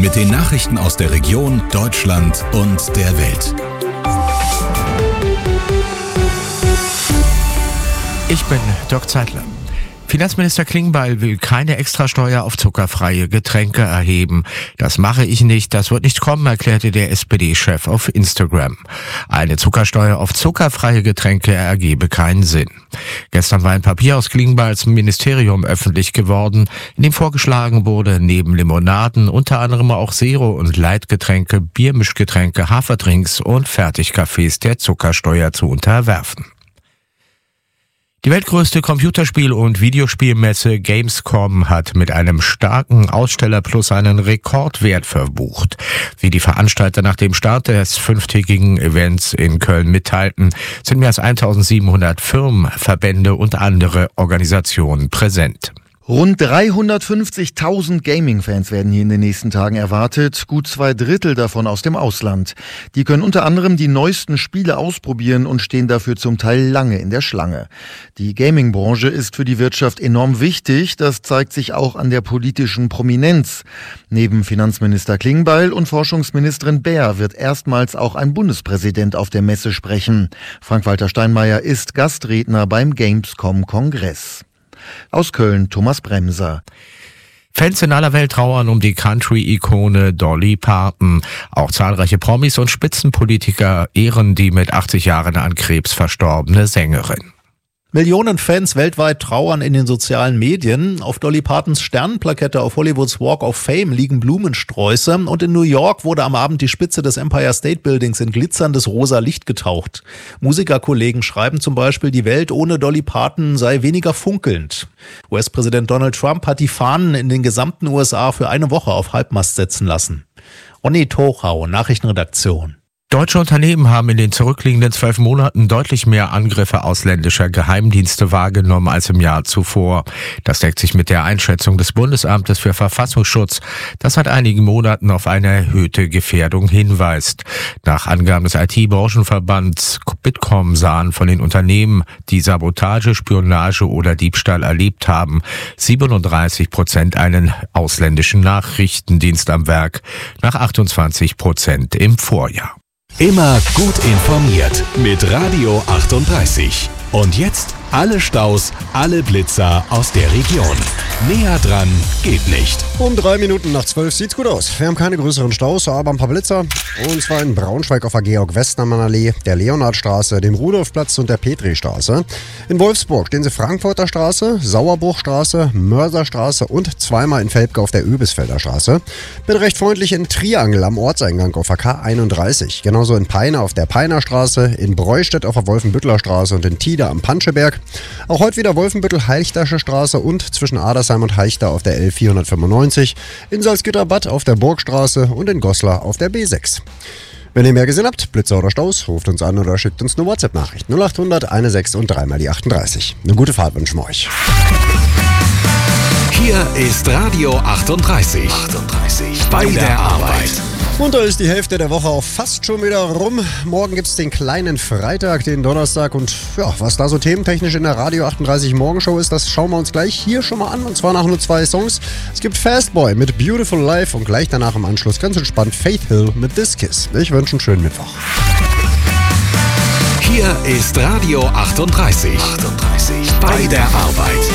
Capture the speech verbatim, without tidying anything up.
mit den Nachrichten aus der Region, Deutschland und der Welt. Ich bin Dirk Zeitler. Finanzminister Klingbeil will keine Extrasteuer auf zuckerfreie Getränke erheben. Das mache ich nicht, das wird nicht kommen, erklärte der S P D-Chef auf Instagram. Eine Zuckersteuer auf zuckerfreie Getränke ergebe keinen Sinn. Gestern war ein Papier aus Klingbeils Ministerium öffentlich geworden, in dem vorgeschlagen wurde, neben Limonaden unter anderem auch Zero- und Leitgetränke, Biermischgetränke, Haferdrinks und Fertigkaffees der Zuckersteuer zu unterwerfen. Die weltgrößte Computerspiel- und Videospielmesse Gamescom hat mit einem starken Ausstellerplus einen Rekordwert verbucht. Wie die Veranstalter nach dem Start des fünftägigen Events in Köln mitteilten, sind mehr als eintausendsiebenhundert Firmen, Verbände und andere Organisationen präsent. Rund dreihundertfünfzigtausend Gaming-Fans werden hier in den nächsten Tagen erwartet, gut zwei Drittel davon aus dem Ausland. Die können unter anderem die neuesten Spiele ausprobieren und stehen dafür zum Teil lange in der Schlange. Die Gaming-Branche ist für die Wirtschaft enorm wichtig, das zeigt sich auch an der politischen Prominenz. Neben Finanzminister Klingbeil und Forschungsministerin Baer wird erstmals auch ein Bundespräsident auf der Messe sprechen. Frank-Walter Steinmeier ist Gastredner beim Gamescom-Kongress. Aus Köln Thomas Bremser. Fans in aller Welt trauern um die Country-Ikone Dolly Parton. Auch zahlreiche Promis und Spitzenpolitiker ehren die mit achtzig Jahren an Krebs verstorbene Sängerin. Millionen Fans weltweit trauern in den sozialen Medien. Auf Dolly Partons Sternenplakette auf Hollywoods Walk of Fame liegen Blumensträuße und in New York wurde am Abend die Spitze des Empire State Buildings in glitzerndes rosa Licht getaucht. Musikerkollegen schreiben zum Beispiel, die Welt ohne Dolly Parton sei weniger funkelnd. U S-Präsident Donald Trump hat die Fahnen in den gesamten U S A für eine Woche auf Halbmast setzen lassen. Onni Tochau, Nachrichtenredaktion. Deutsche Unternehmen haben in den zurückliegenden zwölf Monaten deutlich mehr Angriffe ausländischer Geheimdienste wahrgenommen als im Jahr zuvor. Das deckt sich mit der Einschätzung des Bundesamtes für Verfassungsschutz, das seit einigen Monaten auf eine erhöhte Gefährdung hinweist. Nach Angaben des I T-Branchenverbands Bitkom sahen von den Unternehmen, die Sabotage, Spionage oder Diebstahl erlebt haben, siebenunddreißig Prozent einen ausländischen Nachrichtendienst am Werk, nach achtundzwanzig Prozent im Vorjahr. Immer gut informiert mit Radio achtunddreißig. Und jetzt alle Staus, alle Blitzer aus der Region. Näher dran geht nicht. Um drei Minuten nach zwölf sieht's gut aus. Wir haben keine größeren Staus, aber ein paar Blitzer. Und zwar in Braunschweig auf der Georg-Westermann-Allee, der Leonhardstraße, dem Rudolfplatz und der Petristraße. In Wolfsburg stehen sie Frankfurter Straße, Sauerbruchstraße, Mörserstraße und zweimal in Velpke auf der Öbisfelder Straße. Bin recht freundlich in Triangel am Ortseingang auf der K einunddreißig. Genauso in Peine auf der Peinerstraße, in Breustedt auf der Wolfenbüttler Straße und in Tida am Panscheberg. Auch heute wieder Wolfenbüttel-Heichtasche Straße und zwischen Adersheim und Heichter auf der L vierhundertfünfundneunzig, in Salzgitter-Bad auf der Burgstraße und in Goslar auf der B sechs. Wenn ihr mehr gesehen habt, Blitzer oder Staus, ruft uns an oder schickt uns eine WhatsApp-Nachricht. null achthundert sechzehn und dreimal die achtunddreißig. Eine gute Fahrt wünschen wir euch. Hier ist Radio achtunddreißig. achtunddreißig. Bei der Arbeit. Und da ist die Hälfte der Woche auch fast schon wieder rum. Morgen gibt's den kleinen Freitag, den Donnerstag. Und ja, was da so thementechnisch in der Radio achtunddreißig Morgenshow ist, das schauen wir uns gleich hier schon mal an. Und zwar nach nur zwei Songs. Es gibt Fastboy mit Beautiful Life und gleich danach im Anschluss ganz entspannt Faith Hill mit This Kiss. Ich wünsche einen schönen Mittwoch. Hier ist Radio achtunddreißig. achtunddreißig. Bei der Arbeit.